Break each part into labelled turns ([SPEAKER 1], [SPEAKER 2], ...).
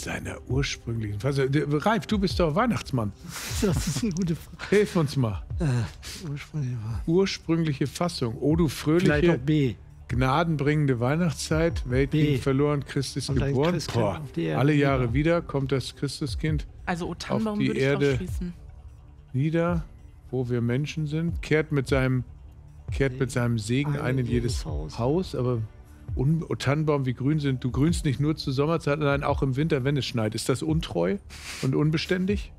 [SPEAKER 1] seiner ursprünglichen Fassung. Ralf, du bist doch Weihnachtsmann.
[SPEAKER 2] Das ist eine gute Frage.
[SPEAKER 1] Hilf uns mal. Ursprüngliche Fassung. O du
[SPEAKER 2] Vielleicht
[SPEAKER 1] fröhliche,
[SPEAKER 2] auch B.
[SPEAKER 1] gnadenbringende Weihnachtszeit. Welt
[SPEAKER 2] B.
[SPEAKER 1] ging verloren, Christus
[SPEAKER 2] Und ein
[SPEAKER 1] geboren.
[SPEAKER 2] Christkind
[SPEAKER 1] Boah,
[SPEAKER 2] auf die Erde
[SPEAKER 1] alle Jahre
[SPEAKER 2] nieder.
[SPEAKER 1] wieder kommt das Christuskind
[SPEAKER 3] Also O
[SPEAKER 1] auf
[SPEAKER 3] Tannenbaum
[SPEAKER 1] die
[SPEAKER 3] würde ich
[SPEAKER 1] Erde
[SPEAKER 3] ausschließen.
[SPEAKER 1] nieder, wo wir Menschen sind. Kehrt mit seinem Segen ein in jedes Haus. Aber O Tannenbaum, wie grün sind. Du grünst nicht nur zur Sommerzeit, nein, auch im Winter, wenn es schneit. Ist das untreu und unbeständig?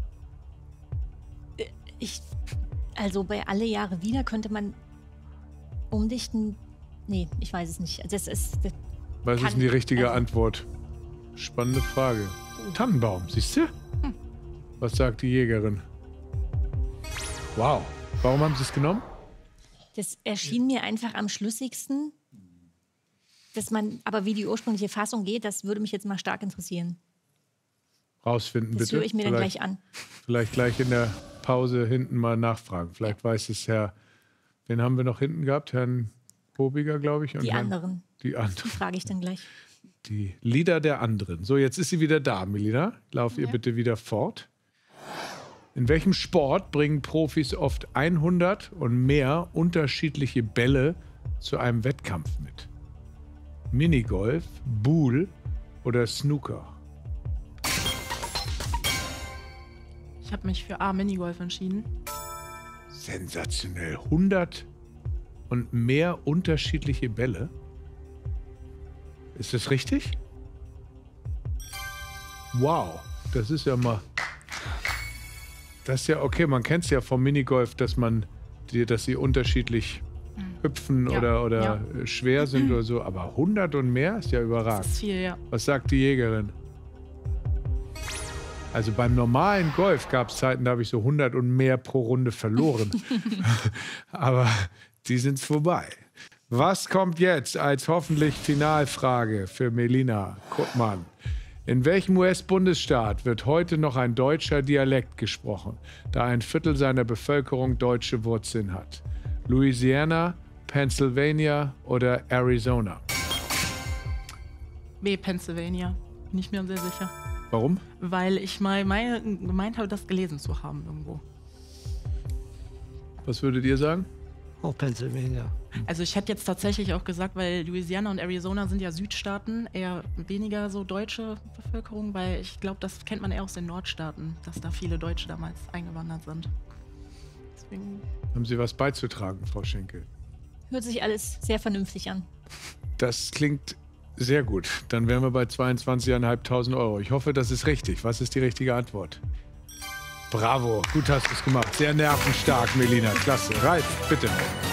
[SPEAKER 4] Also bei alle Jahre wieder könnte man umdichten. Nee, ich weiß es nicht. Das ist,
[SPEAKER 1] Was ist denn die richtige Antwort? Spannende Frage. Tannenbaum, siehst du? Was sagt die Jägerin? Wow. Warum haben Sie es genommen?
[SPEAKER 4] das erschien mir einfach am schlüssigsten. Aber wie die ursprüngliche Fassung geht, das würde mich jetzt mal stark interessieren.
[SPEAKER 1] Rausfinden,
[SPEAKER 4] Das
[SPEAKER 1] bitte.
[SPEAKER 4] höre ich mir dann gleich an.
[SPEAKER 1] Vielleicht gleich in der Pause hinten mal nachfragen. Vielleicht weiß es wen haben wir noch hinten gehabt? Herrn Hobiger, glaube ich. Und
[SPEAKER 4] Die anderen.
[SPEAKER 1] Die anderen.
[SPEAKER 4] Die frage ich dann gleich.
[SPEAKER 1] Die Lieder der anderen. So, jetzt ist sie wieder da, Melina. Lauft ihr bitte wieder fort. In welchem Sport bringen Profis oft 100 und mehr unterschiedliche Bälle zu einem Wettkampf mit? Minigolf, Boule oder Snooker?
[SPEAKER 3] Ich habe mich für A, Minigolf entschieden.
[SPEAKER 1] Sensationell. 100 und mehr unterschiedliche Bälle. Ist das richtig? Wow, das ist ja mal... Das ist ja okay, man kennt es ja vom Minigolf, dass sie unterschiedlich hüpfen oder schwer sind oder so. Aber 100 und mehr ist ja überragend.
[SPEAKER 3] Das ist viel, ja.
[SPEAKER 1] Was sagt die Jägerin? Also beim normalen Golf gab es Zeiten, da habe ich so 100 und mehr pro Runde verloren. Aber die sind vorbei. Was kommt jetzt als hoffentlich Finalfrage für Melina Kuttmann? In welchem US-Bundesstaat wird heute noch ein deutscher Dialekt gesprochen, da ein Viertel seiner Bevölkerung deutsche Wurzeln hat? Louisiana, Pennsylvania oder Arizona?
[SPEAKER 3] B, Pennsylvania. Bin ich mir sehr sicher.
[SPEAKER 1] Warum?
[SPEAKER 3] Weil ich mal gemeint habe, das gelesen zu haben irgendwo.
[SPEAKER 1] Was würdet ihr sagen?
[SPEAKER 2] Auch Pennsylvania.
[SPEAKER 3] Also ich hätte jetzt tatsächlich auch gesagt, weil Louisiana und Arizona sind ja Südstaaten, eher weniger so deutsche Bevölkerung, weil ich glaube, das kennt man eher aus den Nordstaaten, dass da viele Deutsche damals eingewandert sind. Deswegen...
[SPEAKER 1] Haben Sie was beizutragen, Frau Schenkel?
[SPEAKER 4] Hört sich alles sehr vernünftig an.
[SPEAKER 1] Das klingt sehr gut. Dann wären wir bei 22.500 Euro. Ich hoffe, das ist richtig. Was ist die richtige Antwort? Bravo, gut hast du es gemacht. Sehr nervenstark, Melina. Klasse. Ralf, bitte.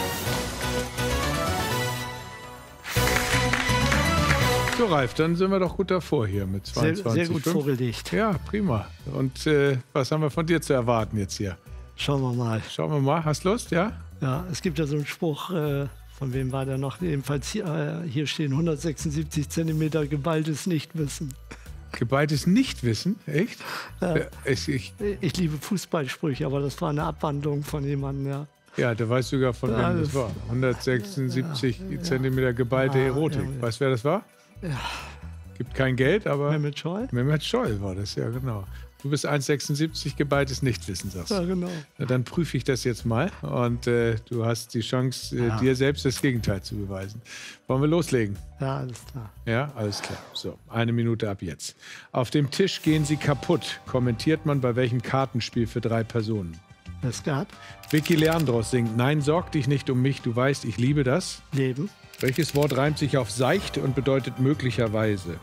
[SPEAKER 1] So, Ralf, dann sind wir doch gut davor hier mit 22.
[SPEAKER 2] Sehr gut vorgelegt.
[SPEAKER 1] Ja, prima. Und was haben wir von dir zu erwarten jetzt hier?
[SPEAKER 2] Schauen wir mal.
[SPEAKER 1] Schauen wir mal. Hast Lust, ja?
[SPEAKER 2] Ja, es gibt ja so einen Spruch, von wem war der noch? Jedenfalls hier stehen 176 Zentimeter geballtes Nichtwissen.
[SPEAKER 1] Geballtes Nichtwissen? Echt?
[SPEAKER 2] Ja.
[SPEAKER 1] Ich
[SPEAKER 2] liebe Fußballsprüche, aber das war eine Abwandlung von jemandem, ja.
[SPEAKER 1] Ja, der weiß sogar, von wem das war. 176 Zentimeter geballte Erotik.
[SPEAKER 2] ja.
[SPEAKER 1] Weißt du, wer das war?
[SPEAKER 2] Ja.
[SPEAKER 1] Gibt kein Geld, aber...
[SPEAKER 2] Mehmet Scholl?
[SPEAKER 1] Mehmet Scholl war das, ja genau. Du bist 1,76 geballtes Nichtwissen, sagst du.
[SPEAKER 2] Ja, genau.
[SPEAKER 1] Na, dann prüfe ich das jetzt mal und du hast die Chance, dir selbst das Gegenteil zu beweisen. Wollen wir loslegen?
[SPEAKER 2] Ja, alles klar.
[SPEAKER 1] Ja, alles klar. So, 1 Minute ab jetzt. Auf dem Tisch gehen sie kaputt. Kommentiert man bei welchem Kartenspiel für 3 Personen?
[SPEAKER 2] Das gab
[SPEAKER 1] Vicky Leandros singt Nein, sorg dich nicht um mich, du weißt, ich liebe das.
[SPEAKER 2] Leben.
[SPEAKER 1] Welches Wort reimt sich auf seicht und bedeutet möglicherweise?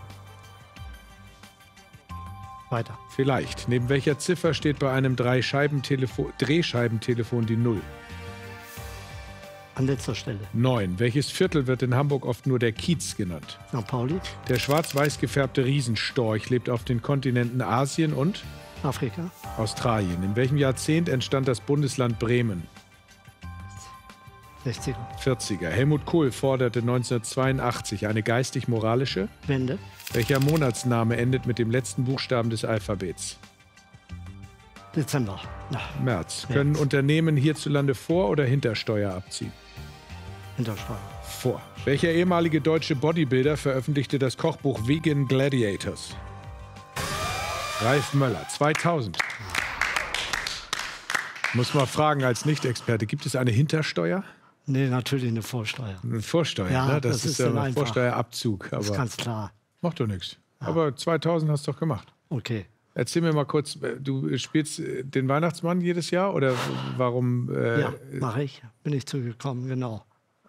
[SPEAKER 2] Weiter.
[SPEAKER 1] Vielleicht. Neben welcher Ziffer steht bei einem Drehscheibentelefon die 0?
[SPEAKER 2] An letzter Stelle.
[SPEAKER 1] 9. Welches Viertel wird in Hamburg oft nur der Kiez genannt?
[SPEAKER 2] St. Pauli.
[SPEAKER 1] Der schwarz-weiß gefärbte Riesenstorch lebt auf den Kontinenten Asien und
[SPEAKER 2] Afrika.
[SPEAKER 1] Australien. In welchem Jahrzehnt entstand das Bundesland Bremen?
[SPEAKER 2] 60er.
[SPEAKER 1] 40er. Helmut Kohl forderte 1982 eine geistig-moralische.
[SPEAKER 2] Wende.
[SPEAKER 1] Welcher Monatsname endet mit dem letzten Buchstaben des Alphabets?
[SPEAKER 2] Dezember. Ja.
[SPEAKER 1] März. Können Unternehmen hierzulande Vor- oder Hintersteuer abziehen?
[SPEAKER 2] Hintersteuer.
[SPEAKER 1] Vor. Welcher ehemalige deutsche Bodybuilder veröffentlichte das Kochbuch Vegan Gladiators? Ralf Möller, 2000. Muss mal fragen als Nicht-Experte, gibt es eine Hintersteuer?
[SPEAKER 2] Nee, natürlich eine Vorsteuer.
[SPEAKER 1] Eine Vorsteuer,
[SPEAKER 2] Ja,
[SPEAKER 1] ne? Das ist ja
[SPEAKER 2] dann
[SPEAKER 1] ein
[SPEAKER 2] einfach.
[SPEAKER 1] Vorsteuerabzug.
[SPEAKER 2] Das ist
[SPEAKER 1] Aber
[SPEAKER 2] ganz klar.
[SPEAKER 1] macht doch nichts. Aber 2000 hast du doch gemacht.
[SPEAKER 2] Okay.
[SPEAKER 1] Erzähl mir mal kurz, du spielst den Weihnachtsmann jedes Jahr oder warum?
[SPEAKER 2] Ja, mache ich. Bin ich zugekommen, genau.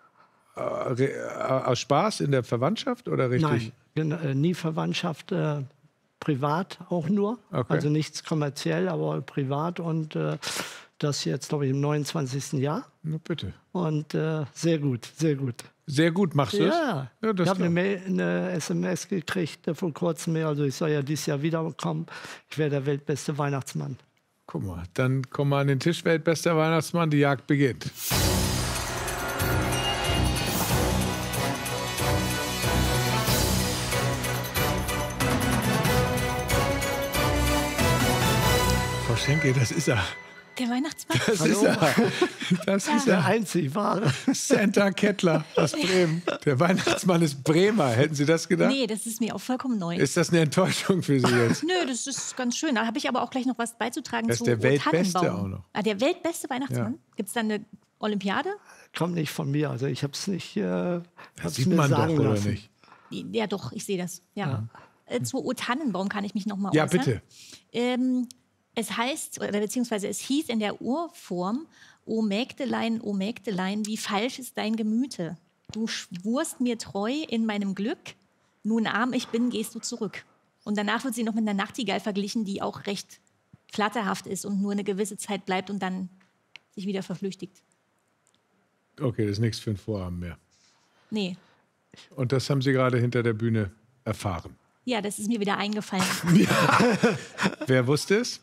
[SPEAKER 1] Aus Spaß in der Verwandtschaft oder richtig?
[SPEAKER 2] Nein, nie Verwandtschaft, privat auch nur.
[SPEAKER 1] Okay.
[SPEAKER 2] Also nichts kommerziell, aber privat. Und das jetzt, glaube ich, im 29. Jahr.
[SPEAKER 1] Na bitte.
[SPEAKER 2] Und sehr gut, sehr gut.
[SPEAKER 1] Sehr gut machst du es?
[SPEAKER 2] Ja,
[SPEAKER 1] das
[SPEAKER 2] ich habe
[SPEAKER 1] glaub-
[SPEAKER 2] eine SMS gekriegt vor kurzem mehr. Also ich soll ja dieses Jahr wiederkommen. Ich wäre der weltbeste Weihnachtsmann.
[SPEAKER 1] Guck mal, dann komm mal an den Tisch, weltbester Weihnachtsmann, die Jagd beginnt. Frau Schenke, das ist er.
[SPEAKER 4] Der Weihnachtsmann?
[SPEAKER 1] Das ist er. Das ist
[SPEAKER 2] Der
[SPEAKER 1] er.
[SPEAKER 2] einzig wahre.
[SPEAKER 1] Santa Kettler aus Bremen. Der Weihnachtsmann ist Bremer. Hätten Sie das gedacht?
[SPEAKER 4] Nee, das ist mir auch vollkommen neu.
[SPEAKER 1] Ist das eine Enttäuschung für Sie jetzt?
[SPEAKER 4] Nö, das ist ganz schön. Da habe ich aber auch gleich noch was beizutragen
[SPEAKER 1] Das ist
[SPEAKER 4] zu
[SPEAKER 1] der Weltbeste
[SPEAKER 4] Tannenbaum.
[SPEAKER 1] auch noch.
[SPEAKER 4] Ah, der weltbeste Weihnachtsmann?
[SPEAKER 1] Ja.
[SPEAKER 4] Gibt es da eine Olympiade?
[SPEAKER 2] Kommt nicht von mir. Also ich habe es nicht
[SPEAKER 1] Das
[SPEAKER 2] hab's
[SPEAKER 1] sieht
[SPEAKER 2] mir
[SPEAKER 1] man doch,
[SPEAKER 2] sagen
[SPEAKER 1] oder
[SPEAKER 2] lassen.
[SPEAKER 1] nicht?
[SPEAKER 4] Ja, doch, ich sehe das. Ja. Zu O Tannenbaum kann ich mich noch mal
[SPEAKER 1] Ja,
[SPEAKER 4] äußern.
[SPEAKER 1] bitte.
[SPEAKER 4] Es heißt, oder beziehungsweise es hieß in der Urform, O Mägdelein, wie falsch ist dein Gemüte? Du schwurst mir treu in meinem Glück, nun arm ich bin, gehst du zurück. Und danach wird sie noch mit einer Nachtigall verglichen, die auch recht flatterhaft ist und nur eine gewisse Zeit bleibt und dann sich wieder verflüchtigt.
[SPEAKER 1] Okay, das ist nichts für einen Vorabend mehr.
[SPEAKER 4] Nee,
[SPEAKER 1] Und das haben Sie gerade hinter der Bühne erfahren.
[SPEAKER 4] ja, das ist mir wieder eingefallen.
[SPEAKER 1] Wer wusste es?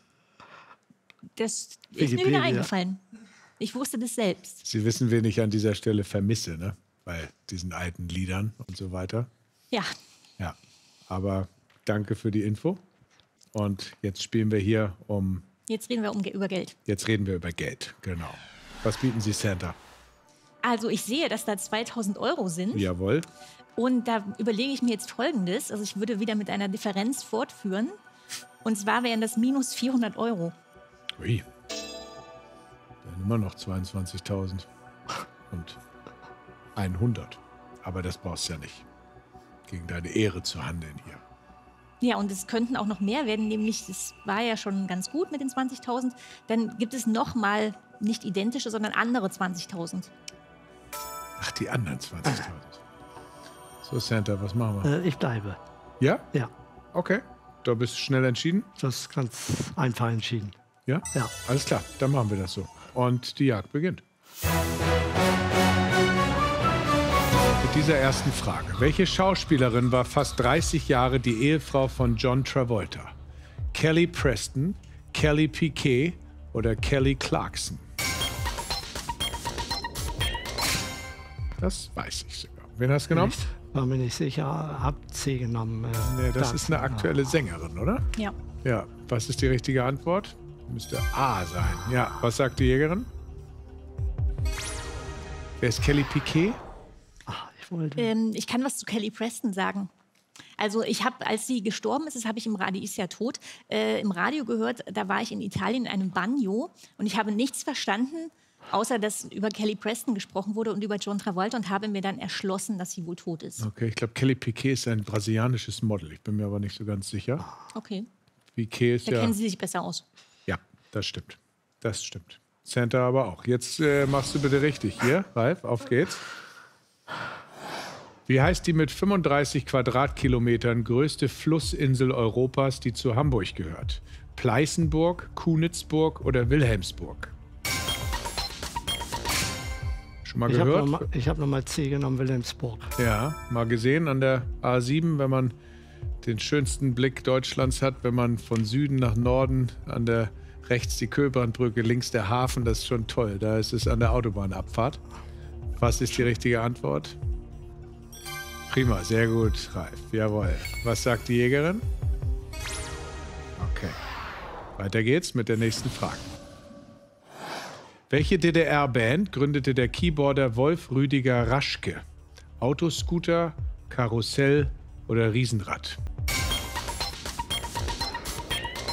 [SPEAKER 4] Das ist mir
[SPEAKER 2] Wikipedia.
[SPEAKER 4] wieder eingefallen. Ich wusste das selbst.
[SPEAKER 1] Sie wissen, wen ich an dieser Stelle vermisse, ne? Bei diesen alten Liedern und so weiter.
[SPEAKER 4] Ja,
[SPEAKER 1] Ja, aber danke für die Info. Und jetzt spielen wir hier
[SPEAKER 4] jetzt reden wir über Geld.
[SPEAKER 1] jetzt reden wir über Geld, genau. Was bieten Sie Santa?
[SPEAKER 4] Also ich sehe, dass da 2000 € sind.
[SPEAKER 1] Jawohl.
[SPEAKER 4] Und da überlege ich mir jetzt Folgendes. Also ich würde wieder mit einer Differenz fortführen. Und zwar wären das minus 400 €.
[SPEAKER 1] Ui. Dann immer noch 22.000 und 100. Aber das brauchst du ja nicht. Gegen deine Ehre zu handeln hier.
[SPEAKER 4] Ja, und es könnten auch noch mehr werden, nämlich das war ja schon ganz gut mit den 20.000. Dann gibt es noch mal nicht identische, sondern andere 20.000.
[SPEAKER 1] Ach, die anderen 20.000. So, Santa, was machen wir?
[SPEAKER 2] Ich bleibe.
[SPEAKER 1] Ja?
[SPEAKER 2] Ja,
[SPEAKER 1] Okay. Da bist du schnell entschieden?
[SPEAKER 2] das ist ganz einfach entschieden.
[SPEAKER 1] Ja?
[SPEAKER 2] Ja.
[SPEAKER 1] Alles klar, dann machen wir das so. Und die Jagd beginnt. Mit dieser ersten Frage. Welche Schauspielerin war fast 30 Jahre die Ehefrau von John Travolta? Kelly Preston, Kelly Piquet oder Kelly Clarkson? Das weiß ich sogar. Wen hast du genommen?
[SPEAKER 2] War mir nicht sicher. Hab C genommen.
[SPEAKER 1] Nee, das ist eine aktuelle Sängerin, oder?
[SPEAKER 4] Ja.
[SPEAKER 1] Ja. Was ist die richtige Antwort? Müsste A sein. Ja. Was sagt die Jägerin? Wer ist Kelly Piquet?
[SPEAKER 2] Ich wollte.
[SPEAKER 4] Ich kann was zu Kelly Preston sagen. Also ich habe, als sie gestorben ist, das habe ich im Radio, die ist ja tot, im Radio gehört, da war ich in Italien in einem Bagno und ich habe nichts verstanden, außer dass über Kelly Preston gesprochen wurde und über John Travolta und habe mir dann erschlossen, dass sie wohl tot ist.
[SPEAKER 1] Okay, ich glaube, Kelly Piquet ist ein brasilianisches Model. Ich bin mir aber nicht so ganz sicher.
[SPEAKER 4] Okay,
[SPEAKER 1] Piquet ist
[SPEAKER 4] da
[SPEAKER 1] ja...
[SPEAKER 4] kennen Sie sich besser aus.
[SPEAKER 1] Ja, das stimmt. Das stimmt. Santa aber auch. Jetzt machst du bitte richtig hier. Ralf, auf geht's. Wie heißt die mit 35 Quadratkilometern größte Flussinsel Europas, die zu Hamburg gehört? Pleißenburg, Kunitzburg oder Wilhelmsburg? Schon mal gehört?
[SPEAKER 2] Ich hab noch mal C genommen, Wilhelmsburg.
[SPEAKER 1] Ja, mal gesehen an der A7, wenn man den schönsten Blick Deutschlands hat, wenn man von Süden nach Norden an der rechts die Köbrandbrücke, links der Hafen, das ist schon toll. Da ist es an der Autobahnabfahrt. Was ist die richtige Antwort? Prima, sehr gut, Ralf. Jawohl. Was sagt die Jägerin? Okay. Weiter geht's mit der nächsten Frage. Welche DDR-Band gründete der Keyboarder Wolf Rüdiger Raschke? Autoscooter, Karussell oder Riesenrad?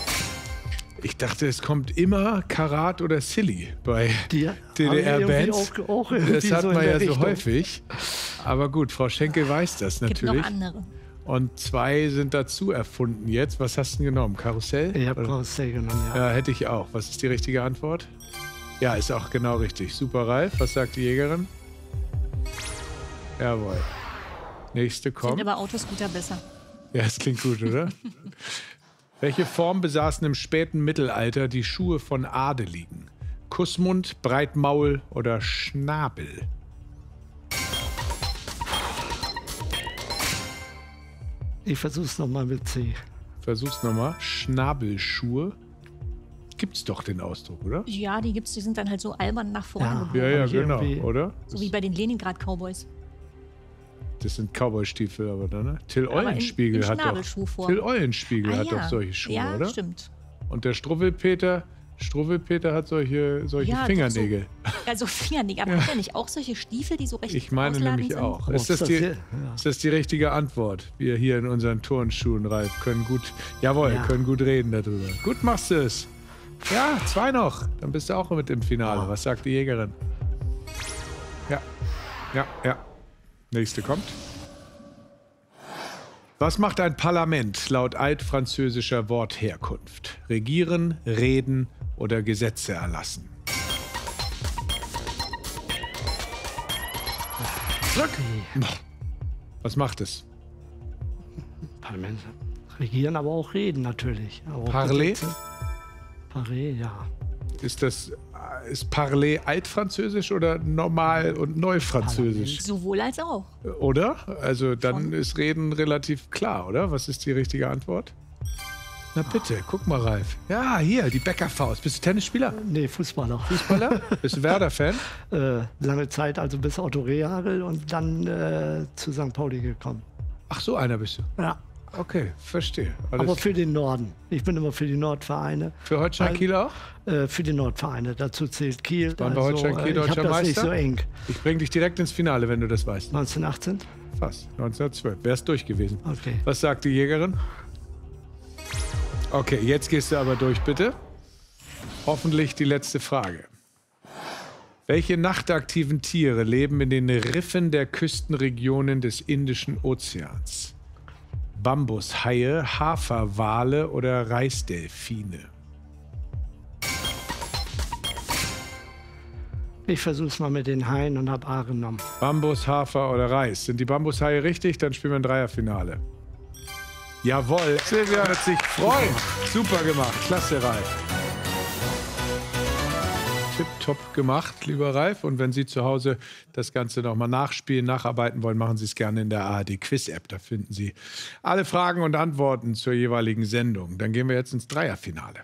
[SPEAKER 1] Ich dachte, es kommt immer Karat oder Silly bei
[SPEAKER 2] Die
[SPEAKER 1] DDR-Bands.
[SPEAKER 2] auch
[SPEAKER 1] Das hat
[SPEAKER 2] so
[SPEAKER 1] man
[SPEAKER 2] in
[SPEAKER 1] ja
[SPEAKER 2] der
[SPEAKER 1] so
[SPEAKER 2] Richtung.
[SPEAKER 1] häufig. Aber gut, Frau Schenkel weiß das
[SPEAKER 4] Gibt
[SPEAKER 1] natürlich.
[SPEAKER 4] noch andere.
[SPEAKER 1] Und 2 sind dazu erfunden jetzt. Was hast du denn genommen? Karussell?
[SPEAKER 2] Ich habe Karussell genommen, ja.
[SPEAKER 1] Ja, hätte ich auch. Was ist die richtige Antwort? Ja, ist auch genau richtig. Super, Ralf. Was sagt die Jägerin? Jawohl. Nächste
[SPEAKER 4] Sind
[SPEAKER 1] kommt.
[SPEAKER 4] aber Autoscooter besser.
[SPEAKER 1] Ja, das klingt gut, oder? Welche Form besaßen im späten Mittelalter die Schuhe von Adeligen? Kussmund, Breitmaul oder Schnabel?
[SPEAKER 2] Ich versuch's nochmal mit C.
[SPEAKER 1] Versuch's nochmal. Schnabelschuhe. Gibt's doch den Ausdruck, oder?
[SPEAKER 4] Ja, die gibt's, die sind dann halt so albern nach vorne
[SPEAKER 2] Ja.
[SPEAKER 4] gebogen.
[SPEAKER 1] Ja, ja,
[SPEAKER 2] Hab ich
[SPEAKER 1] genau,
[SPEAKER 2] irgendwie-
[SPEAKER 1] oder?
[SPEAKER 4] So wie bei den Leningrad-Cowboys.
[SPEAKER 1] Das sind Cowboy-Stiefel, aber dann, ne? Till
[SPEAKER 4] Aber in
[SPEAKER 1] Eulenspiegel hat doch.
[SPEAKER 4] Schnabelschuhform.
[SPEAKER 1] Till Eulenspiegel
[SPEAKER 4] Ah,
[SPEAKER 1] hat
[SPEAKER 4] ja.
[SPEAKER 1] doch solche Schuhe,
[SPEAKER 4] Ja,
[SPEAKER 1] oder?
[SPEAKER 4] stimmt.
[SPEAKER 1] Und der Struwwelpeter hat solche
[SPEAKER 4] Ja,
[SPEAKER 1] Fingernägel.
[SPEAKER 4] Also Fingernägel, aber hat er nicht auch solche Stiefel, die so recht
[SPEAKER 1] Ich meine
[SPEAKER 4] ausladend
[SPEAKER 1] nämlich
[SPEAKER 4] sind?
[SPEAKER 1] auch.
[SPEAKER 2] Aber
[SPEAKER 1] Ist das,
[SPEAKER 2] ob
[SPEAKER 1] die,
[SPEAKER 2] ja.
[SPEAKER 1] ist das die richtige Antwort? Wir hier in unseren Turnschuhen, Ralf, können gut, jawohl,
[SPEAKER 2] Ja.
[SPEAKER 1] können gut reden darüber. Gut machst du es. Ja, 2 noch. Dann bist du auch mit im Finale. Was sagt die Jägerin? Ja, ja. Nächste kommt. Was macht ein Parlament laut altfranzösischer Wortherkunft? Regieren, reden oder Gesetze erlassen? Zurück. Was macht es?
[SPEAKER 2] Parlament regieren, aber auch reden natürlich. Aber auch
[SPEAKER 1] Parler?
[SPEAKER 2] Gesetze. Parler, ja.
[SPEAKER 1] Ist Parler altfranzösisch oder normal und neufranzösisch?
[SPEAKER 4] Sowohl als auch.
[SPEAKER 1] Oder? Also dann
[SPEAKER 4] Schon.
[SPEAKER 1] ist Reden relativ klar, oder? Was ist die richtige Antwort? Na bitte, guck mal, Ralf. Ja, hier, die Bäckerfaust. Bist du Tennisspieler?
[SPEAKER 2] Nee, Fußballer.
[SPEAKER 1] Fußballer? Bist du Werder-Fan?
[SPEAKER 2] Lange Zeit, also bis Otto Rehagel und dann zu St. Pauli gekommen.
[SPEAKER 1] Ach, so einer bist du.
[SPEAKER 2] Ja,
[SPEAKER 1] Okay, verstehe. Alles
[SPEAKER 2] aber für den Norden. Ich bin immer für die Nordvereine.
[SPEAKER 1] für Holstein Kiel auch?
[SPEAKER 2] Für die Nordvereine. Dazu zählt Kiel.
[SPEAKER 1] Waren bei Holstein Kiel
[SPEAKER 2] ich
[SPEAKER 1] deutscher
[SPEAKER 2] habe das nicht
[SPEAKER 1] Meister?
[SPEAKER 2] so eng.
[SPEAKER 1] Ich bring dich direkt ins Finale, wenn du das weißt.
[SPEAKER 2] 1918?
[SPEAKER 1] Fast. 1912. Wär's durch gewesen.
[SPEAKER 2] Okay.
[SPEAKER 1] Was sagt die Jägerin? Okay, jetzt gehst du aber durch, bitte. Hoffentlich die letzte Frage. Welche nachtaktiven Tiere leben in den Riffen der Küstenregionen des Indischen Ozeans? Bambushaie, Haferwale oder Reisdelfine?
[SPEAKER 2] Ich versuch's mal mit den Haien und habe A genommen.
[SPEAKER 1] Bambus, Hafer oder Reis. Sind die Bambushaie richtig? Dann spielen wir ein Dreierfinale. Jawohl, Silvia wird sich freuen. Super gemacht, klasse, Ralf. Tipptopp gemacht, lieber Ralf. Und wenn Sie zu Hause das Ganze nochmal nachspielen, nacharbeiten wollen, machen Sie es gerne in der ARD-Quiz-App. Da finden Sie alle Fragen und Antworten zur jeweiligen Sendung. Dann gehen wir jetzt ins Dreierfinale.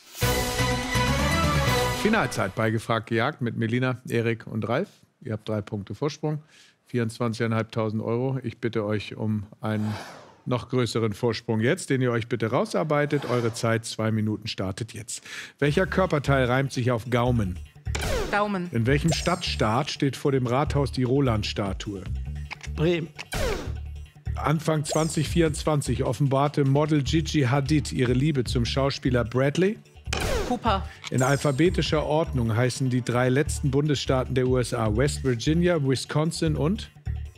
[SPEAKER 1] Finalzeit bei Gefragt gejagt mit Melina, Erik und Ralf. Ihr habt 3 Punkte Vorsprung, 24.500 Euro. Ich bitte euch um einen noch größeren Vorsprung jetzt, den ihr euch bitte rausarbeitet. Eure Zeit, 2 Minuten, startet jetzt. Welcher Körperteil reimt sich auf Gaumen?
[SPEAKER 3] Daumen.
[SPEAKER 1] In welchem Stadtstaat steht vor dem Rathaus die Roland-Statue?
[SPEAKER 2] Bremen.
[SPEAKER 1] Anfang 2024 offenbarte Model Gigi Hadid ihre Liebe zum Schauspieler Bradley.
[SPEAKER 3] Cooper.
[SPEAKER 1] In alphabetischer Ordnung heißen die 3 letzten Bundesstaaten der USA West Virginia, Wisconsin und?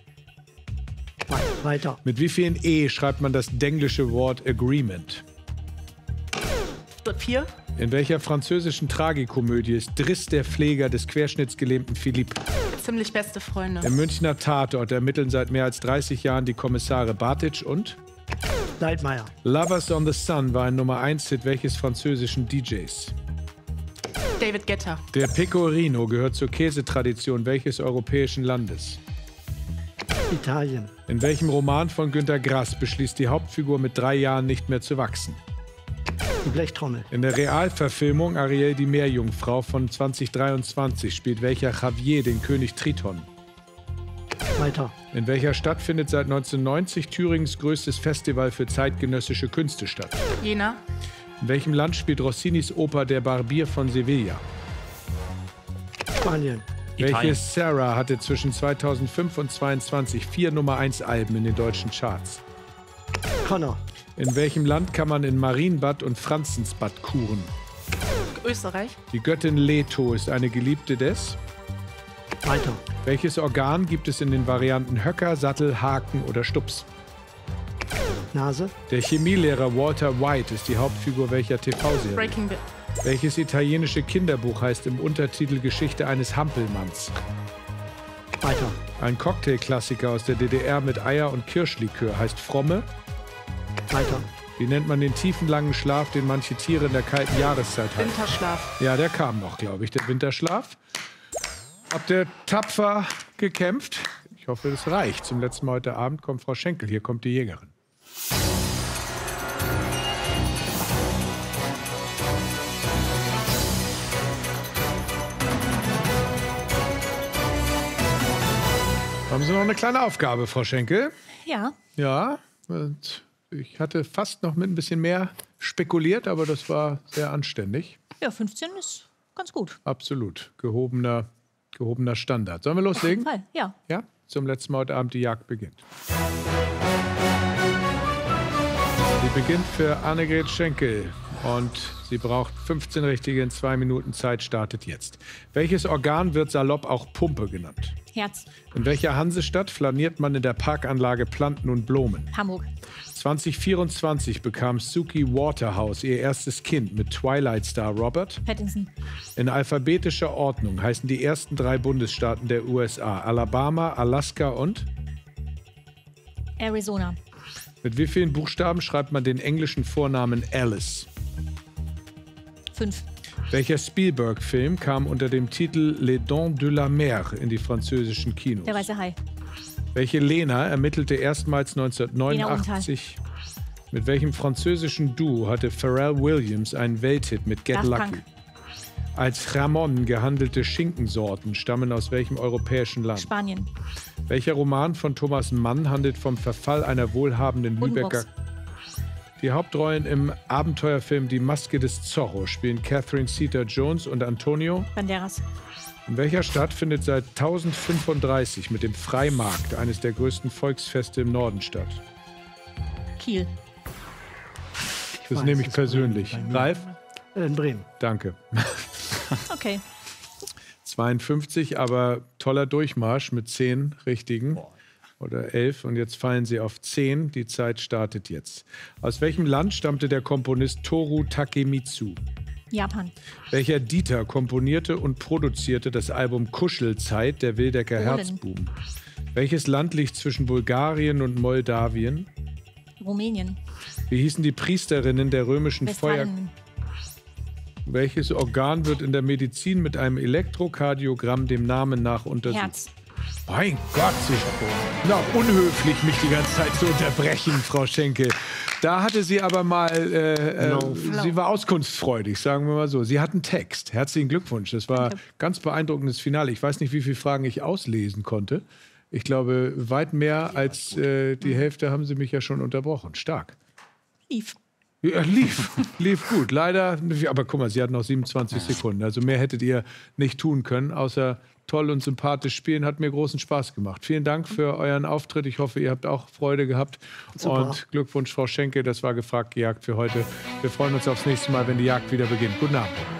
[SPEAKER 2] Weiter.
[SPEAKER 1] Mit wie vielen E schreibt man das denglische Wort Agreement?
[SPEAKER 3] 4.
[SPEAKER 1] In welcher französischen Tragikomödie ist Driss der Pfleger des querschnittsgelähmten Philippe?
[SPEAKER 3] Ziemlich beste Freunde.
[SPEAKER 1] Im Münchner Tatort ermitteln seit mehr als 30 Jahren die Kommissare Bartic und?
[SPEAKER 2] Leitmeier.
[SPEAKER 1] Lovers on the Sun war ein Nummer-1-Hit welches französischen DJs?
[SPEAKER 3] David Guetta.
[SPEAKER 1] Der Pecorino gehört zur Käsetradition welches europäischen Landes?
[SPEAKER 2] Italien.
[SPEAKER 1] In welchem Roman von Günter Grass beschließt die Hauptfigur mit 3 Jahren nicht mehr zu wachsen?
[SPEAKER 2] Die Blechtrommel.
[SPEAKER 1] In der Realverfilmung Ariel die Meerjungfrau von 2023 spielt welcher Javier den König Triton?
[SPEAKER 2] Weiter.
[SPEAKER 1] In welcher Stadt findet seit 1990 Thüringens größtes Festival für zeitgenössische Künste statt?
[SPEAKER 3] Jena.
[SPEAKER 1] In welchem Land spielt Rossinis Oper Der Barbier von Sevilla?
[SPEAKER 2] Spanien.
[SPEAKER 1] Welche Sarah hatte zwischen 2005 und 2022 4 Nummer-1-Alben in den deutschen Charts?
[SPEAKER 2] Connor.
[SPEAKER 1] In welchem Land kann man in Marienbad und Franzensbad kuren?
[SPEAKER 3] Österreich.
[SPEAKER 1] Die Göttin Leto ist eine Geliebte des.
[SPEAKER 2] Weiter.
[SPEAKER 1] Welches Organ gibt es in den Varianten Höcker, Sattel, Haken oder Stups?
[SPEAKER 2] Nase.
[SPEAKER 1] Der Chemielehrer Walter White ist die Hauptfigur welcher TV-Serie?
[SPEAKER 3] Breaking Bad.
[SPEAKER 1] Welches italienische Kinderbuch heißt im Untertitel Geschichte eines Hampelmanns?
[SPEAKER 2] Weiter.
[SPEAKER 1] Ein Cocktailklassiker aus der DDR mit Eier- und Kirschlikör heißt Fromme.
[SPEAKER 2] Weiter.
[SPEAKER 1] Wie nennt man den tiefen, langen Schlaf, den manche Tiere in der kalten Jahreszeit haben?
[SPEAKER 3] Winterschlaf.
[SPEAKER 1] Ja, der kam noch, glaube ich, der Winterschlaf. Habt ihr tapfer gekämpft? Ich hoffe, das reicht. Zum letzten Mal heute Abend kommt Frau Schenkel. Hier kommt die Jägerin. Haben Sie noch eine kleine Aufgabe, Frau Schenkel?
[SPEAKER 4] Ja,
[SPEAKER 1] Ja, und ich hatte fast noch mit ein bisschen mehr spekuliert, aber das war sehr anständig.
[SPEAKER 4] ja, 15 ist ganz gut.
[SPEAKER 1] Absolut. Gehobener Standard. Sollen wir
[SPEAKER 4] Auf jeden
[SPEAKER 1] loslegen?
[SPEAKER 4] Fall, ja.
[SPEAKER 1] Ja, zum letzten Mal heute Abend die Jagd beginnt. Sie beginnt für Annegret Schenkel und sie braucht 15 richtige in 2 Minuten Zeit, startet jetzt. Welches Organ wird salopp auch Pumpe genannt?
[SPEAKER 4] Herz,
[SPEAKER 1] In welcher Hansestadt flaniert man in der Parkanlage Planten und Blumen?
[SPEAKER 4] Hamburg,
[SPEAKER 1] 2024 bekam Suki Waterhouse ihr erstes Kind mit Twilight-Star Robert.
[SPEAKER 4] Pattinson,
[SPEAKER 1] In alphabetischer Ordnung heißen die ersten 3 Bundesstaaten der USA Alabama, Alaska und?
[SPEAKER 4] Arizona,
[SPEAKER 1] Mit wie vielen Buchstaben schreibt man den englischen Vornamen Alice?
[SPEAKER 4] 5,
[SPEAKER 1] Welcher Spielberg-Film kam unter dem Titel Les Dents de la Mer in die französischen Kinos?
[SPEAKER 4] der weiße Hai,
[SPEAKER 1] Welche Lena ermittelte erstmals 1989? Mit welchem französischen Duo hatte Pharrell Williams einen Welthit mit Get
[SPEAKER 4] Daft
[SPEAKER 1] Lucky?
[SPEAKER 4] Punk.
[SPEAKER 1] Als Ramon gehandelte Schinkensorten stammen aus welchem europäischen Land?
[SPEAKER 4] Spanien,
[SPEAKER 1] Welcher Roman von Thomas Mann handelt vom Verfall einer wohlhabenden
[SPEAKER 4] Buddenbrooks.
[SPEAKER 1] Lübecker? Die Hauptrollen im Abenteuerfilm Die Maske des Zorro spielen Catherine Zeta-Jones und Antonio.
[SPEAKER 4] Banderas,
[SPEAKER 1] In welcher Stadt findet seit 1035 mit dem Freimarkt eines der größten Volksfeste im Norden statt?
[SPEAKER 4] Kiel,
[SPEAKER 1] Das
[SPEAKER 2] weiß
[SPEAKER 1] nehme ich
[SPEAKER 2] es
[SPEAKER 1] persönlich.
[SPEAKER 2] bei mir.
[SPEAKER 1] Ralf?
[SPEAKER 2] In Bremen.
[SPEAKER 1] Danke.
[SPEAKER 4] okay.
[SPEAKER 1] 52, aber toller Durchmarsch mit 10 richtigen. Oder 11. Und jetzt fallen sie auf 10. Die Zeit startet jetzt. Aus welchem Land stammte der Komponist Toru Takemitsu?
[SPEAKER 4] Japan,
[SPEAKER 1] Welcher Dieter komponierte und produzierte das Album Kuschelzeit der Wildecker
[SPEAKER 4] Polen.
[SPEAKER 1] Herzbuben? Welches Land liegt zwischen Bulgarien und Moldawien?
[SPEAKER 4] Rumänien,
[SPEAKER 1] Wie hießen die Priesterinnen der römischen Feuer...
[SPEAKER 4] Westfalen,
[SPEAKER 1] Welches Organ wird in der Medizin mit einem Elektrokardiogramm dem Namen nach untersucht?
[SPEAKER 4] Herz,
[SPEAKER 1] Mein Gott, na, unhöflich, mich die ganze Zeit zu unterbrechen, Frau Schenkel. Da hatte sie aber mal, sie war auskunftsfreudig, sagen wir mal so. Sie hat einen Text. Herzlichen Glückwunsch. Das war ganz beeindruckendes Finale. Ich weiß nicht, wie viele Fragen ich auslesen konnte. Ich glaube, weit mehr als die Hälfte haben sie mich ja schon unterbrochen. Stark.
[SPEAKER 4] lief.
[SPEAKER 1] Ja, lief gut. Leider, aber guck mal, sie hat noch 27 Sekunden. Also mehr hättet ihr nicht tun können, außer toll und sympathisch spielen. Hat mir großen Spaß gemacht. Vielen Dank für euren Auftritt. Ich hoffe, ihr habt auch Freude gehabt.
[SPEAKER 2] Super.
[SPEAKER 1] Und Glückwunsch, Frau Schenke. Das war gefragt, gejagt für heute. Wir freuen uns aufs nächste Mal, wenn die Jagd wieder beginnt. Guten Abend.